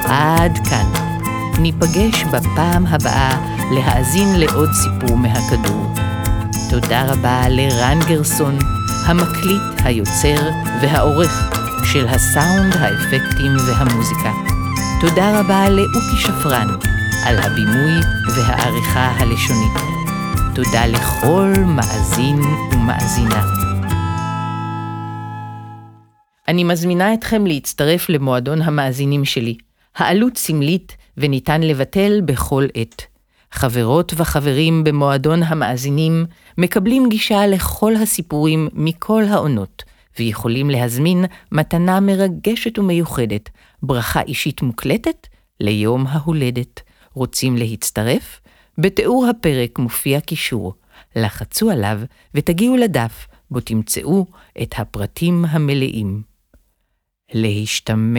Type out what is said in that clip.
עד כאן. ניפגש בפעם הבאה להאזין לעוד סיפור מהכדור. תודה רבה לרן גרסון, המקליט, היוצר והעורך של הסאונד, האפקטים והמוזיקה. תודה רבה לאוקי שפרן על הבימוי והעריכה הלשונית. תודה לכל מאזין ומאזינה. אני מזמינה אתכם להצטרף למועדון המאזינים שלי. העלות סמלית וניתן לבטל בכל עת. חברות וחברים במועדון המאזינים מקבלים גישה לכל הסיפורים מכל העונות, ויכולים להזמין מתנה מרגשת ומיוחדת, ברכה אישית מוקלטת ליום ההולדת. רוצים להצטרף? בתיאור הפרק מופיע קישור. לחצו עליו ותגיעו לדף, בו תמצאו את הפרטים המלאים. להשתמע.